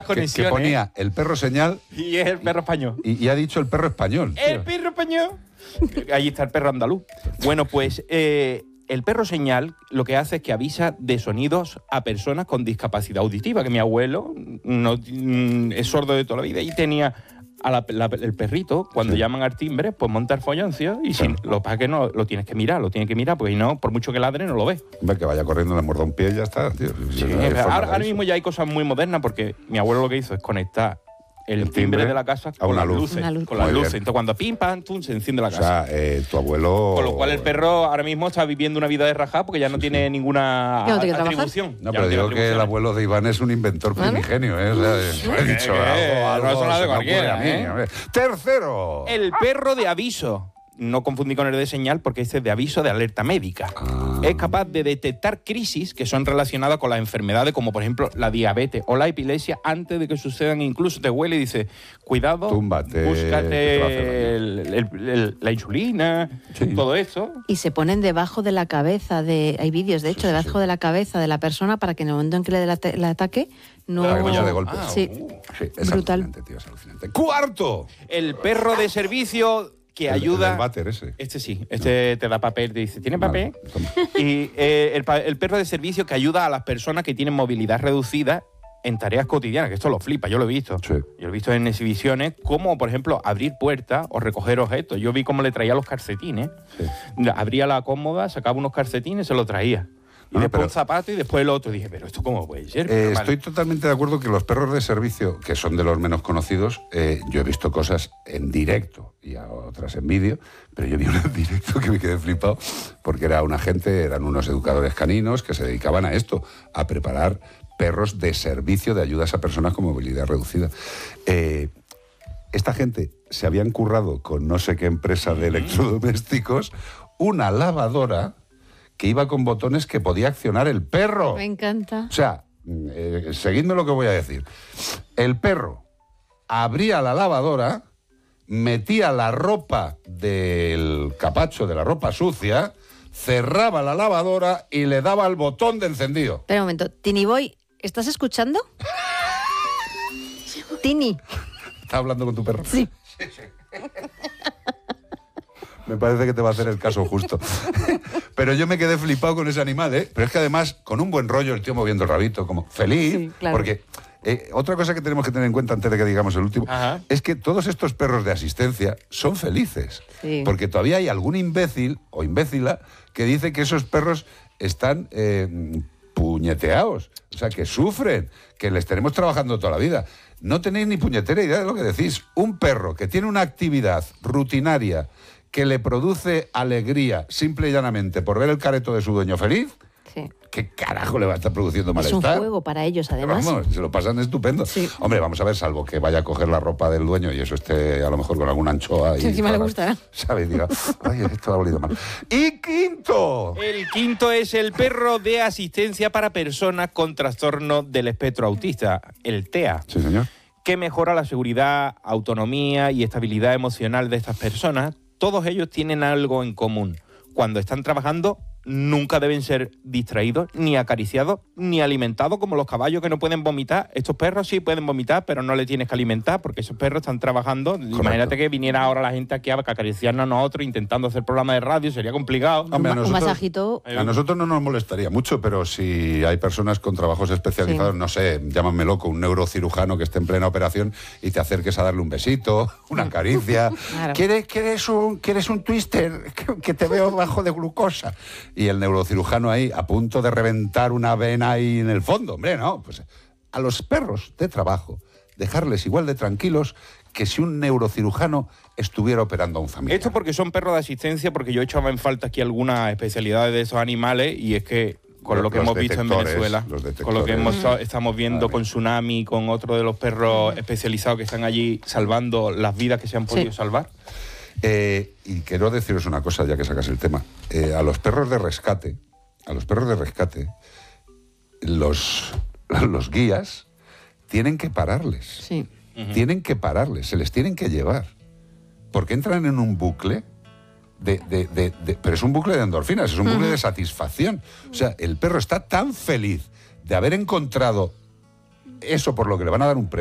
que ponía el perro señal. Y es el perro español. Y ha dicho el perro español. ¡El perro español! Ahí está el perro andaluz. Bueno, pues el perro señal lo que hace es que avisa de sonidos a personas con discapacidad auditiva, que mi abuelo no, es sordo de toda la vida y tenía el perrito, cuando llaman al timbre, pues monta el folloncio y si lo que pasa es que no lo tienes que mirar, porque si no, por mucho que ladre, no lo ves. Hombre, que vaya corriendo, le muerda un pie y ya está, tío. Sí, ahora mismo ya hay cosas muy modernas porque mi abuelo lo que hizo es conectar el timbre de la casa a una luz. Con las luces. Entonces cuando pim, pam, tum, se enciende la casa. O sea, tu abuelo... Con lo cual el perro ahora mismo está viviendo una vida de rajá porque ya no tiene ninguna atribución. No, pero digo que el abuelo de Iván es un inventor primigenio, ¿eh? O sea, he dicho algo no es nada de cualquiera, ¿eh? Tercero. El perro de aviso. No confundí con el de señal porque este es de aviso de alerta médica. Es capaz de detectar crisis que son relacionadas con las enfermedades como por ejemplo la diabetes o la epilepsia antes de que sucedan. Incluso te huele y dice, cuidado, túmbate, búscate la insulina, todo eso. Y se ponen debajo de la cabeza, hay vídeos de hecho, debajo de la cabeza de la persona para que en el momento en que le dé el ataque no... de golpe. Sí, es brutal. Alucinante, tío, es alucinante. ¡Cuarto! El perro de servicio... que ayuda... El váter ese. Este te da papel, te dice, ¿tiene papel? Y el perro de servicio que ayuda a las personas que tienen movilidad reducida en tareas cotidianas, que esto lo flipa, yo lo he visto. Sí. Yo lo he visto en exhibiciones, como por ejemplo abrir puertas o recoger objetos. Yo vi cómo le traía los calcetines. Sí. Abría la cómoda, sacaba unos calcetines y se los traía. Y después un zapato y después el otro. Dije, pero ¿esto cómo puede ser? Estoy totalmente de acuerdo que los perros de servicio, que son de los menos conocidos, yo he visto cosas en directo y a otras en vídeo, pero yo vi uno en directo que me quedé flipado porque eran unos educadores caninos que se dedicaban a esto, a preparar perros de servicio de ayudas a personas con movilidad reducida. Esta gente se habían currado con no sé qué empresa de electrodomésticos una lavadora que iba con botones que podía accionar el perro. Me encanta. O sea, seguidme lo que voy a decir. El perro abría la lavadora, metía la ropa del capacho, de la ropa sucia, cerraba la lavadora y le daba el botón de encendido. Espera un momento. Tini Boy, ¿estás escuchando? Tini. ¿Estás hablando con tu perro? Sí. Me parece que te va a hacer el caso justo. Pero yo me quedé flipado con ese animal, ¿eh? Pero es que además, con un buen rollo, el tío moviendo el rabito, como feliz. Sí, claro. Porque otra cosa que tenemos que tener en cuenta antes de que digamos el último, es que todos estos perros de asistencia son felices. Sí. Porque todavía hay algún imbécil o imbécila que dice que esos perros están puñeteados. O sea, que sufren, que les tenemos trabajando toda la vida. No tenéis ni puñetera idea de lo que decís. Un perro que tiene una actividad rutinaria que le produce alegría simple y llanamente por ver el careto de su dueño feliz, sí. ¿Qué carajo le va a estar produciendo malestar? Es un juego para ellos, además. Vamos, se lo pasan estupendo. Sí. Hombre, vamos a ver, salvo que vaya a coger la ropa del dueño y eso esté a lo mejor con alguna anchoa. Sí, encima le gusta. ¿Sabes? Diga, ay, esto ha valido mal. Y quinto. El quinto es el perro de asistencia para personas con trastorno del espectro autista, el TEA. Sí, señor. Que mejora la seguridad, autonomía y estabilidad emocional de estas personas. Todos ellos tienen algo en común. Cuando están trabajando, nunca deben ser distraídos, ni acariciados, ni alimentados como los caballos que no pueden vomitar. Estos perros sí pueden vomitar, pero no le tienes que alimentar porque esos perros están trabajando. Correcto. Imagínate que viniera ahora la gente aquí a acariciarnos a nosotros intentando hacer programas de radio, sería complicado. Hombre, un masajito. A nosotros no nos molestaría mucho, pero si hay personas con trabajos especializados, sí. No sé, llámame loco, un neurocirujano que esté en plena operación y te acerques a darle un besito, una caricia. Claro. ¿Quieres un twister? Que te veo bajo de glucosa. Y el neurocirujano ahí a punto de reventar una vena ahí en el fondo. Hombre, no, pues a los perros de trabajo dejarles igual de tranquilos que si un neurocirujano estuviera operando a un familiar. Esto porque son perros de asistencia, porque yo echaba en falta aquí algunas especialidades de esos animales y es que con lo que hemos visto en Venezuela, con lo que estamos viendo con Tsunami, con otro de los perros especializados que están allí salvando las vidas que se han podido salvar. Y quiero deciros una cosa, ya que sacas el tema. A los perros de rescate, los guías tienen que pararles. Sí. Tienen que pararles, se les tienen que llevar. Porque entran en un bucle pero es un bucle de endorfinas, es un bucle de satisfacción. O sea, el perro está tan feliz de haber encontrado eso por lo que le van a dar un premio